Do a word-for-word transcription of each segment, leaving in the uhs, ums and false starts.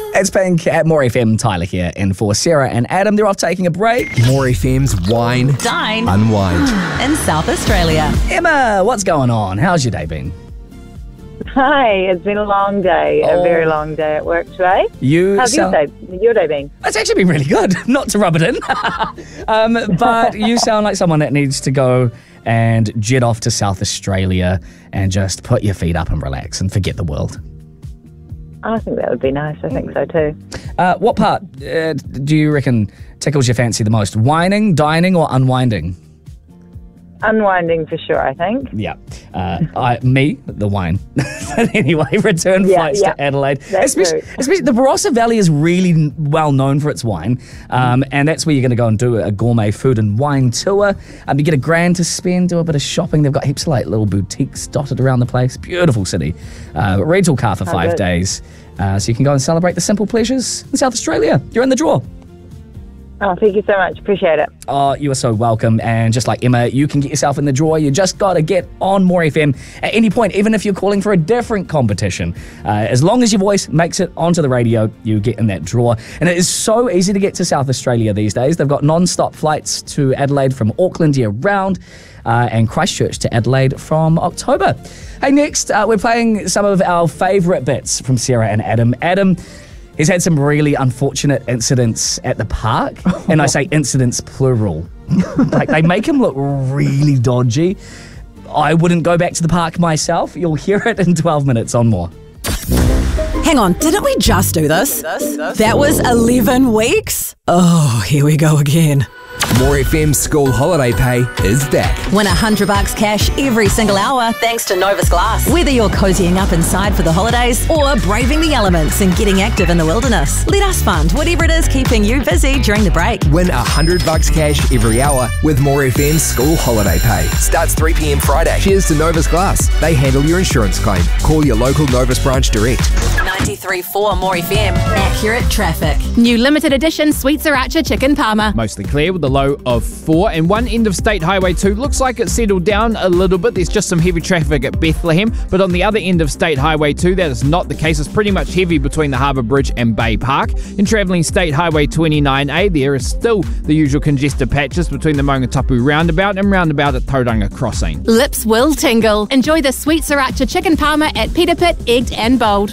It's Pink at More F M. Tyler here, and for Sarah and Adam, they're off taking a break. More F M's Wine, Dine, Unwind. in South Australia. Emma, what's going on? How's your day been? Hi, it's been a long day, Oh. a very long day at work today. You How's sound- your day, your day been? It's actually been really good, not to rub it in. um, but you sound like someone that needs to go and jet off to South Australia and just put your feet up and relax and forget the world. I think that would be nice. I think so too. Uh, what part uh, do you reckon tickles your fancy the most? Whining, dining, or unwinding? Unwinding for sure, I think. Yeah. Uh, I, me, the wine. But anyway, return Yeah, flights yeah. to Adelaide. That's Especially, true. especially the Barossa Valley is really n- well known for its wine. Um, and that's where you're going to go and do a gourmet food and wine tour. Um, you get a grand to spend, do a bit of shopping. They've got heaps of like little boutiques dotted around the place. Beautiful city. Uh, rental car for Oh, five good. days. Uh, so you can go and celebrate the simple pleasures in South Australia. You're in the draw. Oh, thank you so much. Appreciate it. Oh, you are so welcome. And just like Emma, you can get yourself in the draw. You just got to get on More F M at any point, even if you're calling for a different competition. Uh, as long as your voice makes it onto the radio, you get in that draw. And it is so easy to get to South Australia these days. They've got non-stop flights to Adelaide from Auckland year round. Uh, and Christchurch to Adelaide from October. Hey, next, uh, we're playing some of our favourite bits from Sarah and Adam. Adam, he's had some really unfortunate incidents at the park, and I say incidents plural. Like, they make him look really dodgy. I wouldn't go back to the park myself. You'll hear it in twelve minutes on More. Hang on, didn't we just do this? That was eleven weeks? Oh, here we go again. More F M's school holiday pay is back. Win a hundred bucks cash every single hour thanks to Novus Glass. Whether you're cozying up inside for the holidays or braving the elements and getting active in the wilderness, let us fund whatever it is keeping you busy during the break. Win a hundred bucks cash every hour with More F M's school holiday pay. Starts three p.m. Friday. Cheers to Novus Glass. They handle your insurance claim. Call your local Novus branch direct. ninety-three point four More F M. Accurate traffic. New limited edition Sweet Sriracha Chicken Parma. Mostly clear with a low of four, and one end of State Highway two looks like it's settled down a little bit. There's just some heavy traffic at Bethlehem, but on the other end of State Highway two, that is not the case. It's pretty much heavy between the Harbour Bridge and Bay Park. And travelling State Highway twenty-nine A, there is still the usual congested patches between the Maungatapu roundabout and roundabout at Tauranga Crossing. Lips will tingle. Enjoy the Sweet Sriracha Chicken Parma at Peter Pit, Egged and Bold.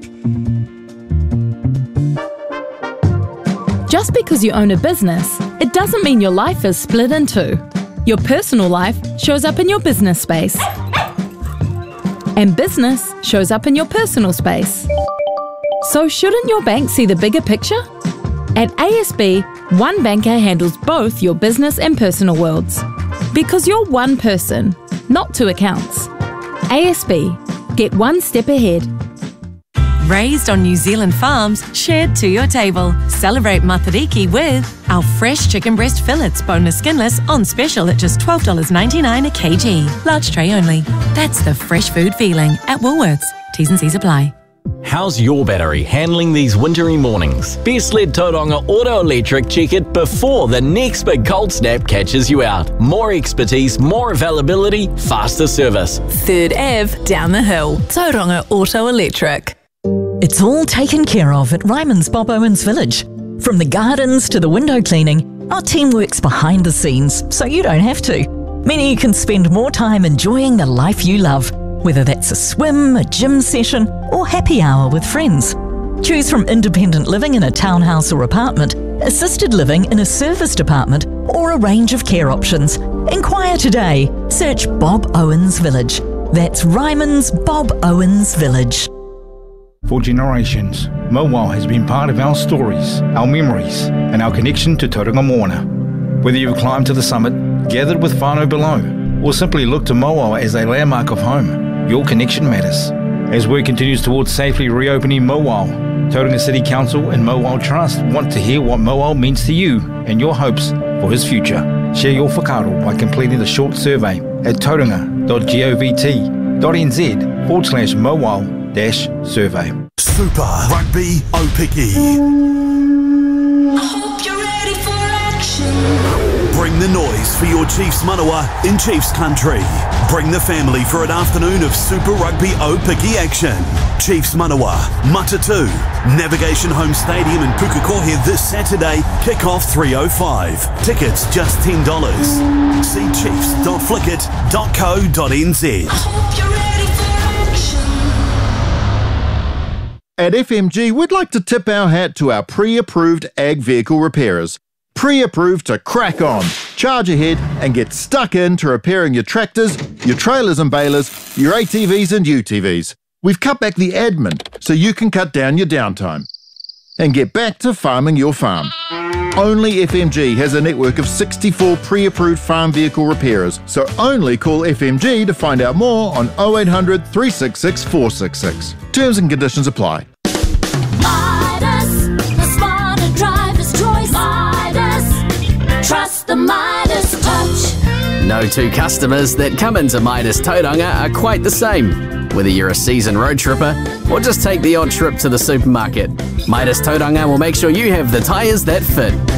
Just because you own a business, it doesn't mean your life is split in two. Your personal life shows up in your business space. And business shows up in your personal space. So shouldn't your bank see the bigger picture? At A S B, one banker handles both your business and personal worlds. Because you're one person, not two accounts. A S B, get one step ahead. Raised on New Zealand farms, shared to your table. Celebrate Matariki with our fresh chicken breast fillets, boneless, skinless, on special at just twelve dollars ninety-nine a kg. Large tray only. That's the fresh food feeling at Woolworths. T's and C's apply. How's your battery handling these wintry mornings? Best let Tauranga Auto Electric check it before the next big cold snap catches you out. More expertise, more availability, faster service. Third Avenue down the hill. Tauranga Auto Electric. It's all taken care of at Ryman's Bob Owens Village. From the gardens to the window cleaning, our team works behind the scenes so you don't have to. Meaning you can spend more time enjoying the life you love, whether that's a swim, a gym session, or happy hour with friends. Choose from independent living in a townhouse or apartment, assisted living in a serviced apartment, or a range of care options. Inquire today. Search Bob Owens Village. That's Ryman's Bob Owens Village. For generations, Mowal has been part of our stories, our memories, and our connection to Tauranga Moana. Whether you've climbed to the summit, gathered with whānau below, or simply looked to Mowal as a landmark of home, your connection matters. As work continues towards safely reopening Mowal, Tauranga City Council and Mowal Trust want to hear what Mowal means to you and your hopes for his future. Share your whakaaro by completing the short survey at tauranga.govt.nz forward slash Mowal dash survey. Super Rugby Opiki. I hope you're ready for action. Bring the noise for your Chiefs manawa in Chiefs country. Bring the family for an afternoon of Super Rugby Aupiki action. Chiefs manawa, Matatu, Navigation Home Stadium in Pukekohe this Saturday, kick-off three oh five. Tickets just ten dollars. See chiefs dot flickit dot co dot n z. At F M G, we'd like to tip our hat to our pre-approved ag vehicle repairers. Pre-approved to crack on, charge ahead and get stuck into repairing your tractors, your trailers and balers, your A T Vs and U T Vs. We've cut back the admin so you can cut down your downtime and get back to farming your farm. Only F M G has a network of sixty-four pre-approved farm vehicle repairers, so only call F M G to find out more on oh eight hundred, three six six, four six six. Terms and conditions apply. Midas, the smarter driver's choice. Midas, trust the Midas touch. No two customers that come into Midas Tauranga are quite the same. Whether you're a seasoned road tripper or just take the odd trip to the supermarket, Midas Tauranga will make sure you have the tyres that fit.